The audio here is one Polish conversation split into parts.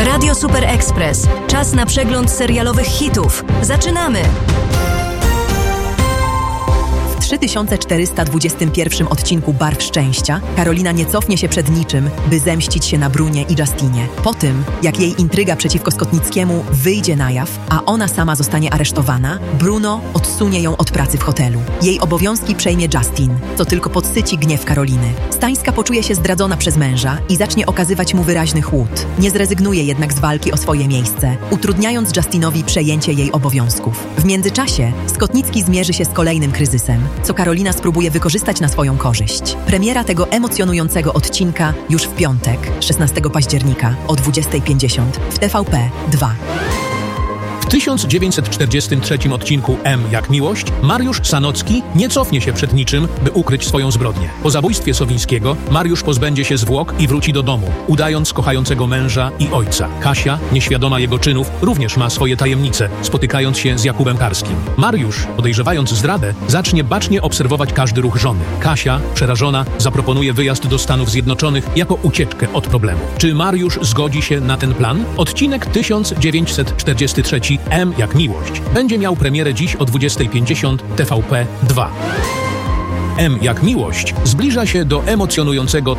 Radio Super Express. Czas na przegląd serialowych hitów. Zaczynamy! W 3421 odcinku Barw Szczęścia Karolina nie cofnie się przed niczym, by zemścić się na Brunie i Justinie. Po tym, jak jej intryga przeciwko Skotnickiemu wyjdzie na jaw, a ona sama zostanie aresztowana, Bruno odsunie ją od pracy w hotelu. Jej obowiązki przejmie Justin, co tylko podsyci gniew Karoliny. Stańska poczuje się zdradzona przez męża i zacznie okazywać mu wyraźny chłód. Nie zrezygnuje jednak z walki o swoje miejsce, utrudniając Justinowi przejęcie jej obowiązków. W międzyczasie Skotnicki zmierzy się z kolejnym kryzysem, co Karolina spróbuje wykorzystać na swoją korzyść. Premiera tego emocjonującego odcinka już w piątek, 16 października o 20:50 w TVP 2. W 1943 odcinku M jak miłość Mariusz Sanocki nie cofnie się przed niczym, by ukryć swoją zbrodnię. Po zabójstwie Sowińskiego Mariusz pozbędzie się zwłok i wróci do domu, udając kochającego męża i ojca. Kasia, nieświadoma jego czynów, również ma swoje tajemnice, spotykając się z Jakubem Karskim. Mariusz, podejrzewając zdradę, zacznie bacznie obserwować każdy ruch żony. Kasia, przerażona, zaproponuje wyjazd do Stanów Zjednoczonych jako ucieczkę od problemu. Czy Mariusz zgodzi się na ten plan? Odcinek 1943 M jak miłość będzie miał premierę dziś o 20:50 TVP 2. M jak miłość zbliża się do emocjonującego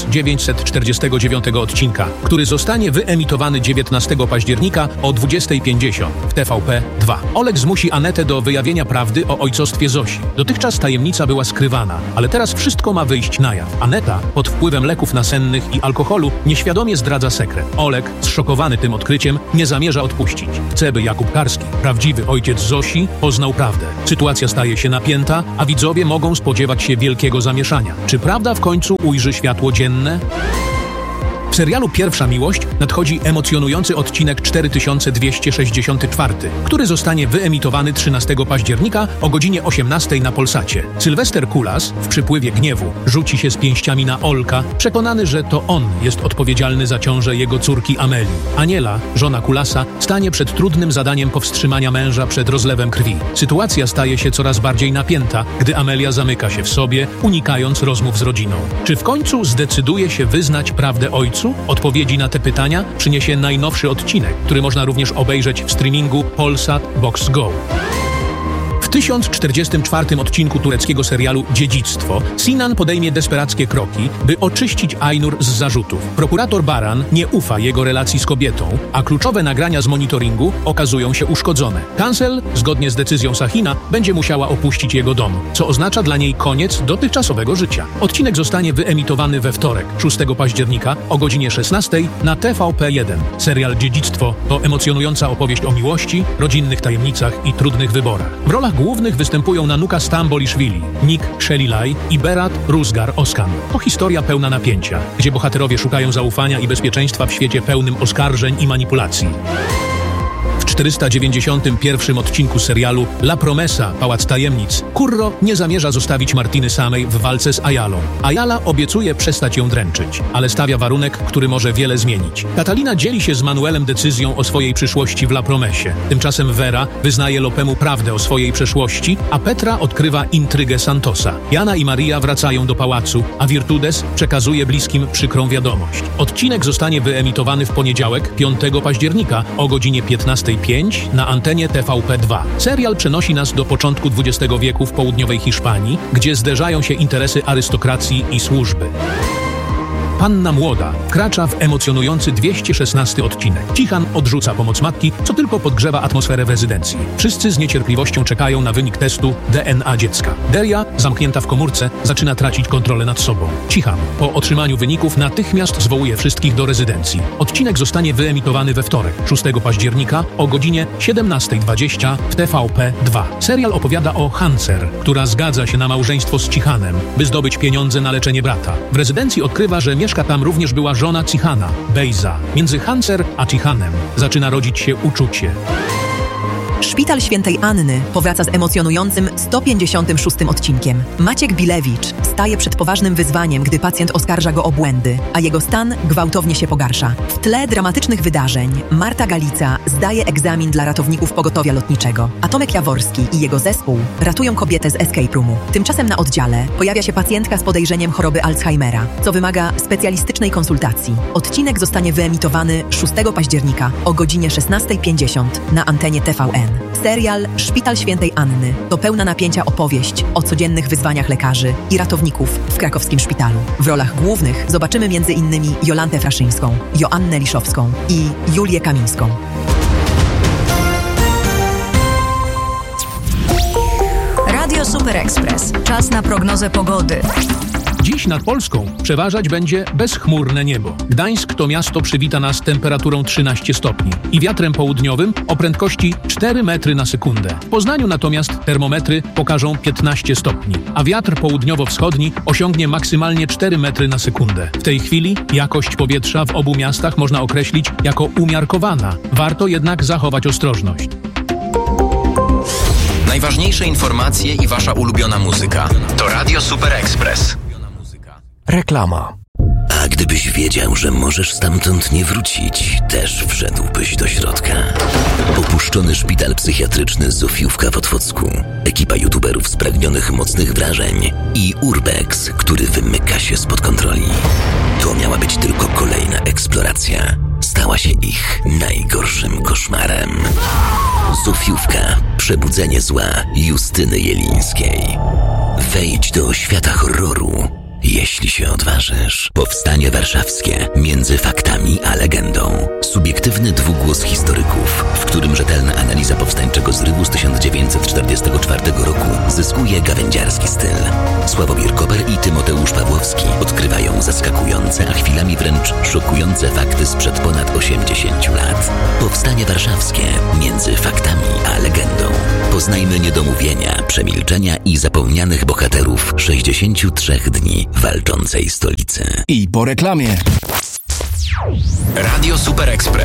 1949 odcinka, który zostanie wyemitowany 19 października o 20:50 w TVP 2. Oleg zmusi Anetę do wyjawienia prawdy o ojcostwie Zosi. Dotychczas tajemnica była skrywana, ale teraz wszystko ma wyjść na jaw. Aneta, pod wpływem leków nasennych i alkoholu, nieświadomie zdradza sekret. Oleg, zszokowany tym odkryciem, nie zamierza odpuścić. Chce, by Jakub Karski, prawdziwy ojciec Zosi, poznał prawdę. Sytuacja staje się napięta, a widzowie mogą spodziewać się wielkiego zamieszania. Czy prawda w końcu ujrzy światło dzienne? W serialu Pierwsza miłość nadchodzi emocjonujący odcinek 4264, który zostanie wyemitowany 13 października o godzinie 18 na Polsacie. Sylwester Kulas w przypływie gniewu rzuci się z pięściami na Olka, przekonany, że to on jest odpowiedzialny za ciążę jego córki Amelii. Aniela, żona Kulasa, stanie przed trudnym zadaniem powstrzymania męża przed rozlewem krwi. Sytuacja staje się coraz bardziej napięta, gdy Amelia zamyka się w sobie, unikając rozmów z rodziną. Czy w końcu zdecyduje się wyznać prawdę ojcu? Odpowiedzi na te pytania przyniesie najnowszy odcinek, który można również obejrzeć w streamingu Polsat Box Go. W 1044 odcinku tureckiego serialu Dziedzictwo Sinan podejmie desperackie kroki, by oczyścić Aynur z zarzutów. Prokurator Baran nie ufa jego relacji z kobietą, a kluczowe nagrania z monitoringu okazują się uszkodzone. Kancel, zgodnie z decyzją Sahina, będzie musiała opuścić jego dom, co oznacza dla niej koniec dotychczasowego życia. Odcinek zostanie wyemitowany we wtorek, 6 października o godzinie 16 na TVP1. Serial Dziedzictwo to emocjonująca opowieść o miłości, rodzinnych tajemnicach i trudnych wyborach. W rolach głównych występują Nanuka Stamboliszwili, Nick Shelilaj i Berat Rusgar-Oskan. To historia pełna napięcia, gdzie bohaterowie szukają zaufania i bezpieczeństwa w świecie pełnym oskarżeń i manipulacji. W 491 odcinku serialu La Promesa – Pałac Tajemnic Curro nie zamierza zostawić Martiny samej w walce z Ayalą. Ayala obiecuje przestać ją dręczyć, ale stawia warunek, który może wiele zmienić. Catalina dzieli się z Manuelem decyzją o swojej przyszłości w La Promesie. Tymczasem Vera wyznaje Lopemu prawdę o swojej przeszłości, a Petra odkrywa intrygę Santosa. Jana i Maria wracają do pałacu, a Virtudes przekazuje bliskim przykrą wiadomość. Odcinek zostanie wyemitowany w poniedziałek, 5 października o godzinie 15:05 na antenie TVP2. Serial przenosi nas do początku XX wieku w południowej Hiszpanii, gdzie zderzają się interesy arystokracji i służby. Panna Młoda wkracza w emocjonujący 216 odcinek. Cichan odrzuca pomoc matki, co tylko podgrzewa atmosferę w rezydencji. Wszyscy z niecierpliwością czekają na wynik testu DNA dziecka. Deria, zamknięta w komórce, zaczyna tracić kontrolę nad sobą. Cichan, po otrzymaniu wyników, natychmiast zwołuje wszystkich do rezydencji. Odcinek zostanie wyemitowany we wtorek, 6 października o godzinie 17:20 w TVP2. Serial opowiada o Hancer, która zgadza się na małżeństwo z Cichanem, by zdobyć pieniądze na leczenie brata. W rezydencji odkrywa, że mieszka tam również była żona Cichana, Bejza. Między Hancer a Cichanem zaczyna rodzić się uczucie. Szpital Świętej Anny powraca z emocjonującym 156. odcinkiem. Maciek Bilewicz staje przed poważnym wyzwaniem, gdy pacjent oskarża go o błędy, a jego stan gwałtownie się pogarsza. W tle dramatycznych wydarzeń Marta Galica zdaje egzamin dla ratowników pogotowia lotniczego, a Tomek Jaworski i jego zespół ratują kobietę z escape roomu. Tymczasem na oddziale pojawia się pacjentka z podejrzeniem choroby Alzheimera, co wymaga specjalistycznej konsultacji. Odcinek zostanie wyemitowany 6 października o godzinie 16:50 na antenie TVN. Serial Szpital Świętej Anny to pełna napięcia opowieść o codziennych wyzwaniach lekarzy i ratowników w krakowskim szpitalu. W rolach głównych zobaczymy m.in. Jolantę Fraszyńską, Joannę Liszowską i Julię Kamińską. Radio Super Express. Czas na prognozę pogody. Dziś nad Polską przeważać będzie bezchmurne niebo. Gdańsk to miasto przywita nas temperaturą 13 stopni i wiatrem południowym o prędkości 4 metry na sekundę. W Poznaniu natomiast termometry pokażą 15 stopni, a wiatr południowo-wschodni osiągnie maksymalnie 4 metry na sekundę. W tej chwili jakość powietrza w obu miastach można określić jako umiarkowana. Warto jednak zachować ostrożność. Najważniejsze informacje i wasza ulubiona muzyka to Radio Super Express. Reklama. A gdybyś wiedział, że możesz stamtąd nie wrócić, też wszedłbyś do środka. Opuszczony szpital psychiatryczny Zofiówka w Otwocku, ekipa youtuberów spragnionych mocnych wrażeń i Urbex, który wymyka się spod kontroli. To miała być tylko kolejna eksploracja. Stała się ich najgorszym koszmarem. Zofiówka. Przebudzenie zła Justyny Jelińskiej. Wejdź do świata horroru, jeśli się odważysz. Powstanie warszawskie między faktami a legendą. Subiektywny dwugłos historyków, w którym rzetelna analiza powstańczego zrywu z 1944 roku zyskuje gawędziarski styl. Sławomir Koper i Tymoteusz Pawłowski odkrywają zaskakujące, a chwilami wręcz szokujące fakty sprzed ponad 80 lat. Powstanie warszawskie między faktami a legendą. Poznajmy niedomówienia, przemilczenia i zapomnianych bohaterów 63 dni walczącej stolicy. I po reklamie. Radio Super Express.